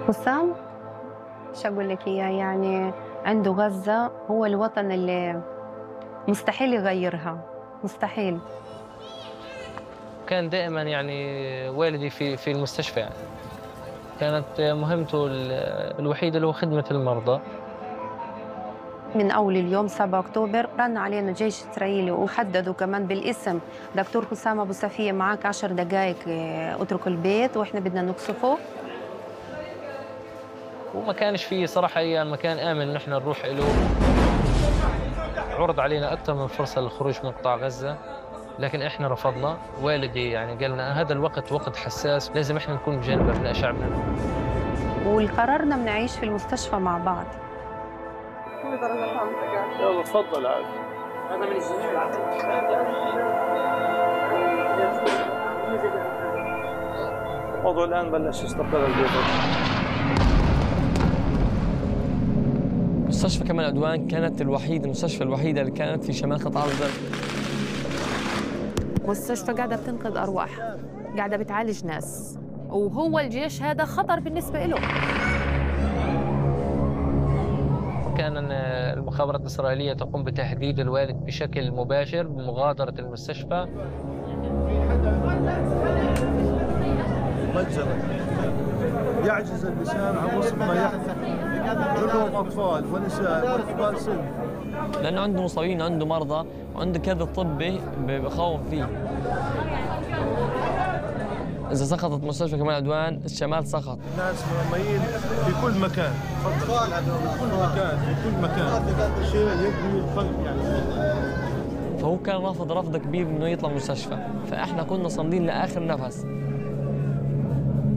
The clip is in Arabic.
حسام، شو أقول لك إياه يعني عنده غزة هو الوطن اللي مستحيل يغيّرها، مستحيل. كان دائمًا يعني والدي في المستشفى يعني، كانت مهمته الوحيدة اللي هو خدمة المرضى. من أول اليوم 7 أكتوبر رن علينا جيش إسرائيلي وحددوا كمان بالاسم: دكتور حسام أبو سفية معاك 10 دقايق اترك البيت وإحنا بدنا نقصفه. وما كانش في صراحة أي مكان آمن إن إحنا نروح إله. عُرض علينا أكتر من فرصة للخروج من قطاع غزة، لكن إحنا رفضنا. والدي يعني قال لنا هذا الوقت وقت حساس، لازم إحنا نكون بجانب أبناء شعبنا. وقررنا بنعيش في المستشفى مع بعض. يلا تفضل عادي. الوضع الآن بلش يستقر البيت. مستشفى كمال عدوان كانت المستشفى الوحيدة اللي كانت في شمال قطاع غزة. مستشفى قاعدة بتنقذ أرواح، قاعدة بتعالج ناس، وهو الجيش هذا خطر بالنسبة له. كان المخابرات الإسرائيلية تقوم بتهديد الوالد بشكل مباشر بمغادرة المستشفى. مجرد يعجز اللسان عن وصف ما يحدث، كلهم أطفال ونساء وكبار سن. لأنه عنده مصابين، عنده مرضى، وعنده كذا طبي بخوف فيه. إذا سقطت مستشفى كمال عدوان الشمال سقط. الناس مرميين في كل مكان، في كل مكان، في كل مكان، شيء يبني القلب يعني. فهو كان رافض رفض كبير إنه يطلع مستشفى، فإحنا كنا صامدين لآخر نفس.